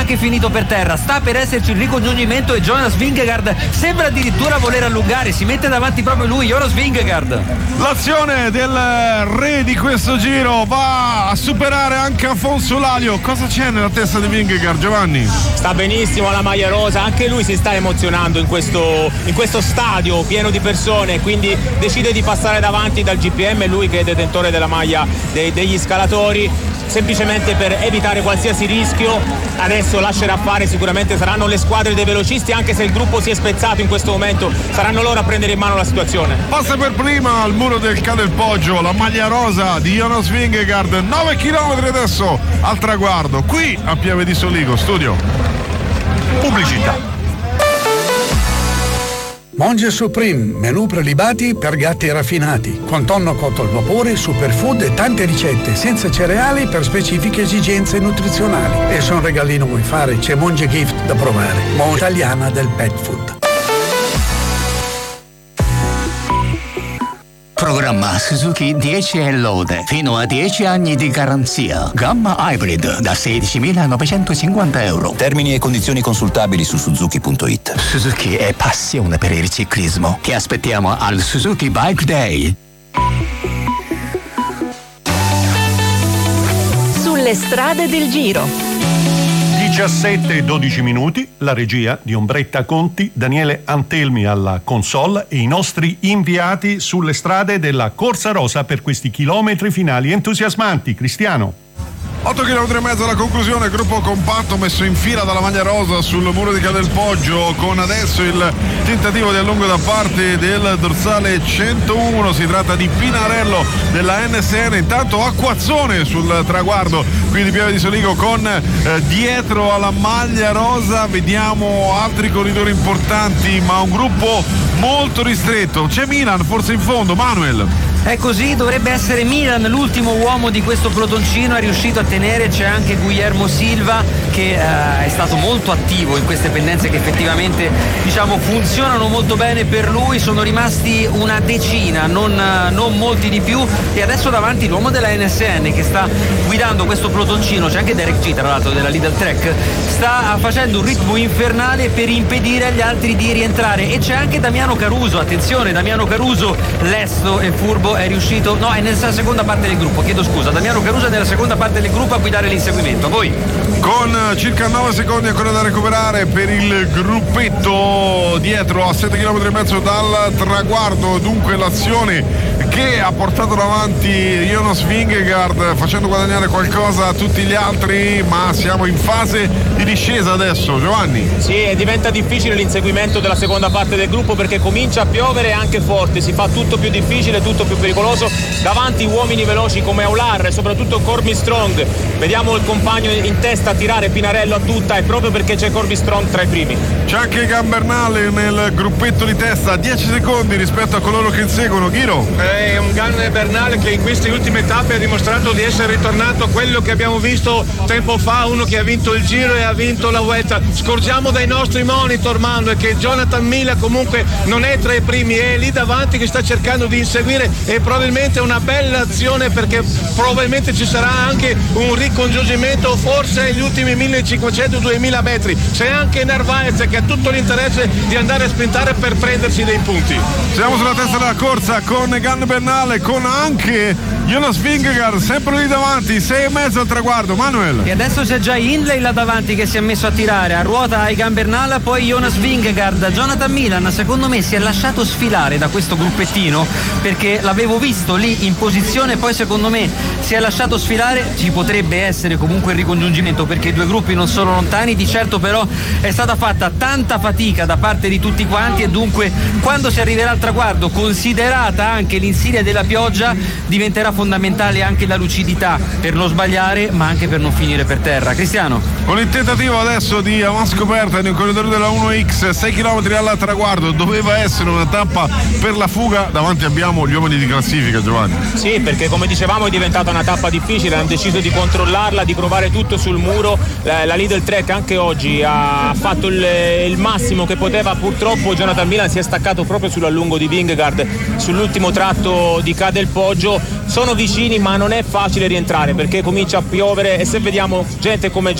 neanche finito per terra, sta per esserci il ricongiungimento e Jonas Vingegaard sembra addirittura voler allungare, si mette davanti proprio lui, Jonas Vingegaard. L'azione del re di questo giro va a superare anche Afonso Lalio. Cosa c'è nella testa di Vingegaard, Giovanni? Sta benissimo alla maglia rosa, anche lui si sta emozionando in questo stadio pieno di persone, quindi decide di passare davanti dal GPM, lui che è detentore della maglia degli scalatori, semplicemente per evitare qualsiasi rischio. Adesso lascerà fare, sicuramente saranno le squadre dei velocisti, anche se il gruppo si è spezzato in questo momento, saranno loro a prendere in mano la situazione. Passa per prima al muro del Ca del Poggio la maglia rosa di Jonas Vingegaard, 9 km adesso al traguardo, qui a Pieve di Soligo, studio. Pubblicità. Monge Supreme, menù prelibati per gatti raffinati, con tonno cotto al vapore, superfood e tante ricette, senza cereali per specifiche esigenze nutrizionali. E se un regalino vuoi fare, c'è Monge Gift da provare. Monge italiana del pet food. Programma Suzuki 10 e lode, fino a 10 anni di garanzia. Gamma Hybrid da 16.950 euro. Termini e condizioni consultabili su Suzuki.it. Suzuki è passione per il ciclismo. Ti aspettiamo al Suzuki Bike Day. Sulle strade del Giro. 17 e 12 minuti, la regia di Ombretta Conti, Daniele Antelmi alla console e i nostri inviati sulle strade della Corsa Rosa per questi chilometri finali entusiasmanti. Cristiano. 8 km e mezzo alla conclusione, gruppo compatto messo in fila dalla maglia rosa sul muro di Ca del Poggio, con adesso il tentativo di allungo da parte del dorsale 101, si tratta di Pinarello della NSN, intanto Acquazzone sul traguardo qui di Pieve di Soligo con dietro alla maglia rosa, vediamo altri corridori importanti ma un gruppo molto ristretto, c'è Milan forse in fondo, Manuel. È così, dovrebbe essere Milan l'ultimo uomo di questo pelotoncino, è riuscito a tenere, c'è anche Guillermo Silva che è stato molto attivo in queste pendenze che effettivamente funzionano molto bene per lui, sono rimasti una decina, non molti di più, e adesso davanti l'uomo della NSN che sta guidando questo pelotoncino, c'è anche Derek G tra l'altro della Lidl Trek, sta facendo un ritmo infernale per impedire agli altri di rientrare, e c'è anche Damiano Caruso, attenzione, Damiano Caruso, lesto e furbo, è riuscito, no, è nella seconda parte del gruppo, chiedo scusa, Damiano Caruso è nella seconda parte del gruppo a guidare l'inseguimento. Voi? Con circa 9 secondi ancora da recuperare per il gruppetto dietro a 7 km e mezzo dal traguardo, dunque l'azione che ha portato davanti Jonas Vingegaard facendo guadagnare qualcosa a tutti gli altri, ma siamo in fase di discesa adesso, Giovanni. Sì, e diventa difficile l'inseguimento della seconda parte del gruppo perché comincia a piovere anche forte, si fa tutto più difficile, tutto più pericoloso, davanti uomini veloci come Aular e soprattutto Corby Strong, vediamo il compagno in testa tirare Pinarello a tutta, e proprio perché c'è Corby Strong tra i primi. C'è anche Gambernale nel gruppetto di testa, 10 secondi rispetto a coloro che inseguono. Ghiro? È un Gambernale che in queste ultime tappe ha dimostrato di essere ritornato a quello che abbiamo visto tempo fa, uno che ha vinto il Giro e ha vinto la Vuelta. Scorgiamo dai nostri monitor, Manuel, che Jonathan Miller comunque non è tra i primi, è lì davanti che sta cercando di inseguire, e probabilmente è una bella azione perché probabilmente ci sarà anche un ricongiungimento, forse gli ultimi 1500-2000 metri. C'è anche Narvaez che ha tutto l'interesse di andare a sprintare per prendersi dei punti. Siamo sulla testa della corsa con Egan Bernal, con anche Jonas Vingegaard sempre lì davanti, 6 e mezzo al traguardo. Manuel. E adesso c'è già Hindley là davanti che si è messo a tirare, a ruota Egan Bernal, poi Jonas Vingegaard. Jonathan Milan secondo me si è lasciato sfilare da questo gruppettino perché l'avevo visto lì in posizione, poi secondo me si è lasciato sfilare. Ci potrebbe essere comunque il ricongiungimento perché i due gruppi non sono lontani, di certo però è stata fatta tanta fatica da parte di tutti quanti, e dunque quando si arriverà al traguardo, considerata anche l'insidia della pioggia, diventerà fondamentale anche la lucidità per non sbagliare ma anche per non finire per terra. Cristiano? Con il tentativo adesso di avanscoperta in un corridore della 1X, 6 km al traguardo, doveva essere una tappa per la fuga, davanti abbiamo gli uomini di classifica, Giovanni. Sì, perché come dicevamo è diventata una tappa difficile, hanno deciso di controllarla, di provare tutto sul muro. La Lidl Trek anche oggi ha fatto il massimo che poteva, purtroppo Jonathan Milan si è staccato proprio sull'allungo di Vingegaard sull'ultimo tratto di Ca del Poggio. Sono vicini ma non è facile rientrare perché comincia a piovere, e se vediamo gente come